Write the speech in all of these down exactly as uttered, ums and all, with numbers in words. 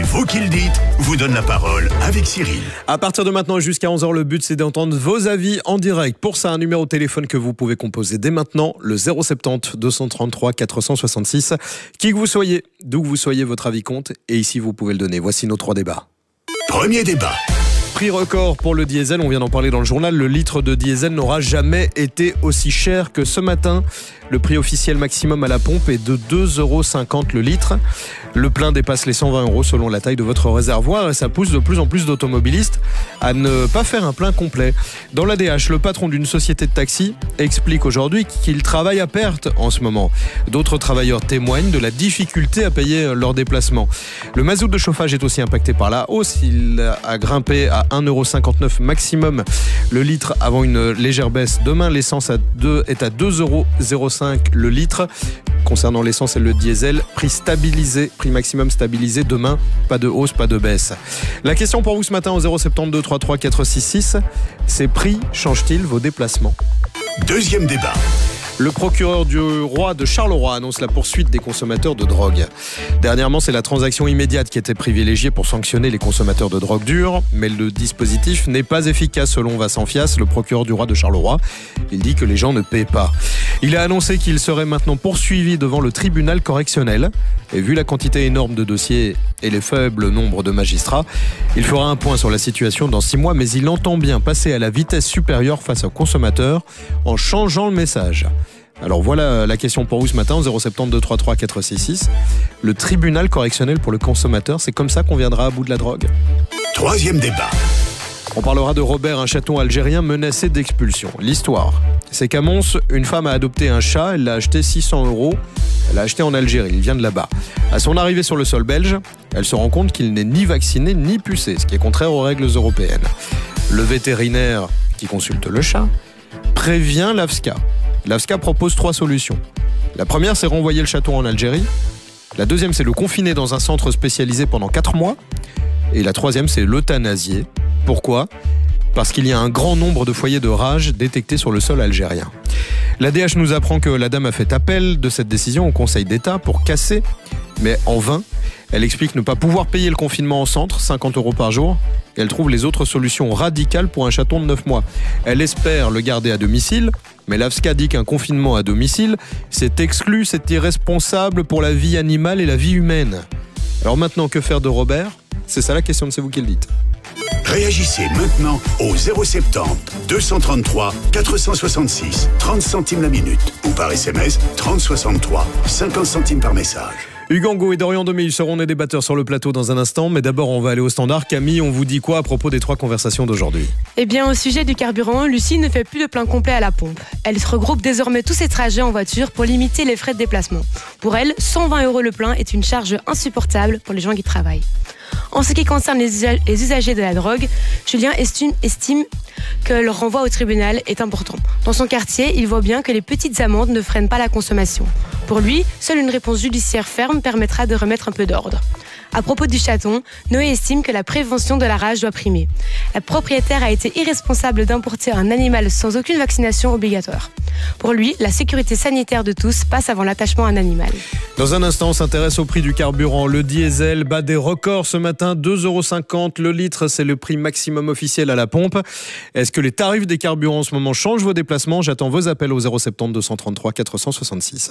Vous qui le dites vous donne la parole avec Cyril. À partir de maintenant jusqu'à onze heures, le but c'est d'entendre vos avis en direct. Pour ça, un numéro de téléphone que vous pouvez composer dès maintenant, le zéro soixante-dix, deux cent trente-trois, quatre cent soixante-six. Qui que vous soyez, d'où que vous soyez, votre avis compte. Et ici, vous pouvez le donner. Voici nos trois débats. Premier débat. Prix record pour le diesel, on vient d'en parler dans le journal. Le litre de diesel n'aura jamais été aussi cher que ce matin. Le prix officiel maximum à la pompe est de deux euros cinquante le litre. Le plein dépasse les cent vingt euros selon la taille de votre réservoir et ça pousse de plus en plus d'automobilistes à ne pas faire un plein complet. Dans l'A D H, le patron d'une société de taxi explique aujourd'hui qu'il travaille à perte en ce moment. D'autres travailleurs témoignent de la difficulté à payer leurs déplacements. Le mazout de chauffage est aussi impacté par la hausse. Il a grimpé à un euro cinquante-neuf maximum le litre avant une légère baisse. Demain, l'essence est à deux euros cinq le litre. Concernant l'essence et le diesel, prix stabilisé, prix maximum stabilisé. Demain, pas de hausse, pas de baisse. La question pour vous ce matin au zéro soixante-douze, trente-trois, quatre cent soixante-six, ces prix changent-ils vos déplacements? Deuxième débat. Le procureur du roi de Charleroi annonce la poursuite des consommateurs de drogue. Dernièrement, c'est la transaction immédiate qui était privilégiée pour sanctionner les consommateurs de drogue dure, mais le dispositif n'est pas efficace selon Vincent Fias, le procureur du roi de Charleroi. Il dit que les gens ne paient pas. Il a annoncé qu'il serait maintenant poursuivi devant le tribunal correctionnel. Et vu la quantité énorme de dossiers et les faibles nombres de magistrats, il fera un point sur la situation dans six mois, mais il entend bien passer à la vitesse supérieure face aux consommateurs en changeant le message. Alors voilà la question pour vous ce matin au zéro soixante-douze, trente-trois, quatre cent soixante-six. Le tribunal correctionnel pour le consommateur, c'est comme ça qu'on viendra à bout de la drogue? Troisième débat. On parlera de Robert, un chaton algérien menacé d'expulsion. L'histoire, c'est qu'à Mons, une femme a adopté un chat, elle l'a acheté six cents euros. Elle l'a acheté en Algérie, il vient de là-bas. À son arrivée sur le sol belge, elle se rend compte qu'il n'est ni vacciné ni pucé, ce qui est contraire aux règles européennes. Le vétérinaire qui consulte le chat prévient l'A F S C A. L'A F S C A propose trois solutions. La première, c'est renvoyer le chaton en Algérie. La deuxième, c'est le confiner dans un centre spécialisé pendant quatre mois. Et la troisième, c'est l'euthanasier. Pourquoi ? Parce qu'il y a un grand nombre de foyers de rage détectés sur le sol algérien. L'A D H nous apprend que la dame a fait appel de cette décision au Conseil d'État pour casser, mais en vain. Elle explique ne pas pouvoir payer le confinement en centre, cinquante euros par jour. Et elle trouve les autres solutions radicales pour un chaton de neuf mois. Elle espère le garder à domicile, mais l'A F S C A dit qu'un confinement à domicile, c'est exclu, c'est irresponsable pour la vie animale et la vie humaine. Alors maintenant, que faire de Robert ? C'est ça la question, c'est vous qui le dites. Réagissez maintenant au zéro soixante-dix, deux cent trente-trois, quatre cent soixante-six, trente centimes la minute ou par S M S trente soixante-trois, cinquante centimes par message. Hugues Angot et Dorian Doméus seront des débatteurs sur le plateau dans un instant, mais d'abord on va aller au standard. Camille, on vous dit quoi à propos des trois conversations d'aujourd'hui ? Eh bien, au sujet du carburant, Lucie ne fait plus de plein complet à la pompe. Elle regroupe désormais tous ses trajets en voiture pour limiter les frais de déplacement. Pour elle, cent vingt euros le plein est une charge insupportable pour les gens qui travaillent. En ce qui concerne les usagers de la drogue, Julien estime, estime que leur renvoi au tribunal est important. Dans son quartier, il voit bien que les petites amendes ne freinent pas la consommation. Pour lui, seule une réponse judiciaire ferme permettra de remettre un peu d'ordre. À propos du chaton, Noé estime que la prévention de la rage doit primer. La propriétaire a été irresponsable d'importer un animal sans aucune vaccination obligatoire. Pour lui, la sécurité sanitaire de tous passe avant l'attachement à un animal. Dans un instant, on s'intéresse au prix du carburant. Le diesel bat des records ce matin, deux euros cinquante le litre, c'est le prix maximum officiel à la pompe. Est-ce que les tarifs des carburants en ce moment changent vos déplacements ? J'attends vos appels au zéro soixante-dix, deux cent trente-trois, quatre cent soixante-six.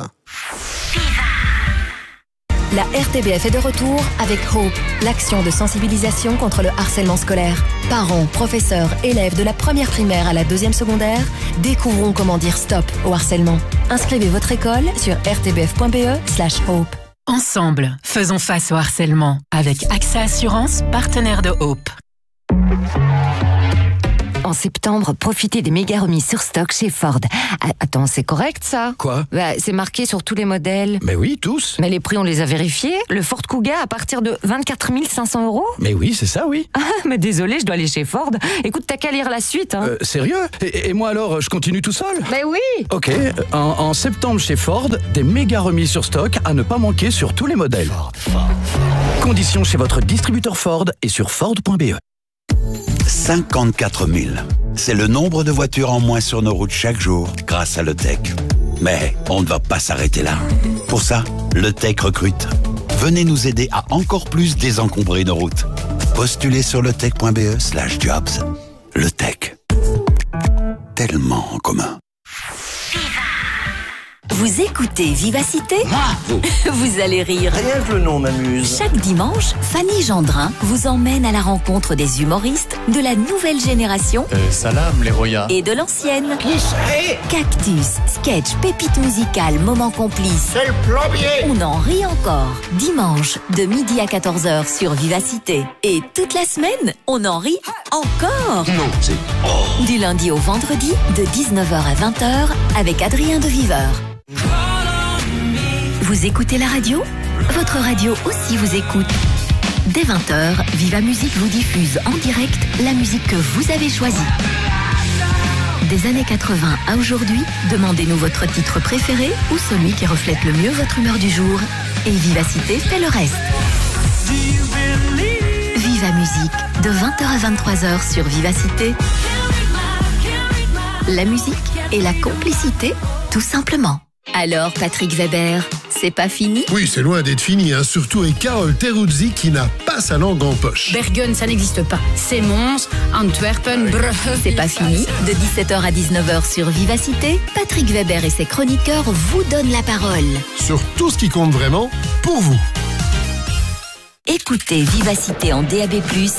La R T B F est de retour avec Hope, l'action de sensibilisation contre le harcèlement scolaire. Parents, professeurs, élèves de la première primaire à la deuxième secondaire, découvrons comment dire stop au harcèlement. Inscrivez votre école sur r t b f point b e slash hope. Ensemble, faisons face au harcèlement avec A X A Assurance, partenaire de Hope. En septembre, profitez des méga remises sur stock chez Ford. Ah, attends, c'est correct ça ? Quoi ? Bah, c'est marqué sur tous les modèles. Mais oui, tous. Mais les prix, on les a vérifiés. Le Ford Kuga à partir de vingt-quatre mille cinq cents euros. Mais oui, c'est ça, oui. Ah, mais désolé, je dois aller chez Ford. Écoute, t'as qu'à lire la suite. Hein. Euh, sérieux ? et, et moi alors, je continue tout seul ? Mais oui. Ok, en, en septembre chez Ford, des méga remises sur stock à ne pas manquer sur tous les modèles. Ford, Ford, Ford. Conditions chez votre distributeur Ford et sur ford point b e. cinquante-quatre mille. C'est le nombre de voitures en moins sur nos routes chaque jour grâce à LeTech. Mais on ne va pas s'arrêter là. Pour ça, LeTech recrute. Venez nous aider à encore plus désencombrer nos routes. Postulez sur letech.be slash jobs. Le Tech. Tellement en commun. Vous écoutez Vivacité ? Moi, vous. Vous allez rire. Rien que le nom m'amuse. Chaque dimanche, Fanny Gendrin vous emmène à la rencontre des humoristes de la nouvelle génération euh, Salam, les Roya. et de l'ancienne. Qui c'est ? Cactus, sketch, pépite musicale, moment complice. C'est le plombier. On en rit encore. Dimanche, de midi à quatorze heures sur Vivacité. Et toute la semaine, on en rit encore. Non, c'est... Oh. Du lundi au vendredi, de dix-neuf heures à vingt heures, avec Adrien de Viveur. Vous écoutez la radio ? Votre radio aussi vous écoute. Dès vingt heures, Viva Musique vous diffuse en direct la musique que vous avez choisie. Des années quatre-vingts à aujourd'hui, demandez-nous votre titre préféré ou celui qui reflète le mieux votre humeur du jour. Et Vivacité fait le reste. Viva Musique, de vingt heures à vingt-trois heures sur Vivacité. La musique et la complicité, tout simplement. Alors, Patrick Weber, c'est pas fini ? Oui, c'est loin d'être fini, hein, surtout avec Carole Teruzzi qui n'a pas sa langue en poche. Bergen, ça n'existe pas. C'est Mons, Antwerpen, Brugge. C'est pas fini. De dix-sept heures à dix-neuf heures sur Vivacité, Patrick Weber et ses chroniqueurs vous donnent la parole. Sur tout ce qui compte vraiment, pour vous. Écoutez Vivacité en D A B plus,